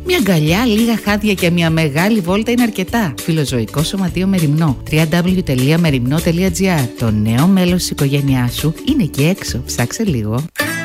Μια αγκαλιά, λίγα χάδια και μια μεγάλη βόλτα είναι αρκετά. Φιλοζωικό Σωματείο Μεριμνό. www.merimno.gr. Το νέο μέλος της οικογένειάς σου είναι εκεί έξω. Ψάξε λίγο.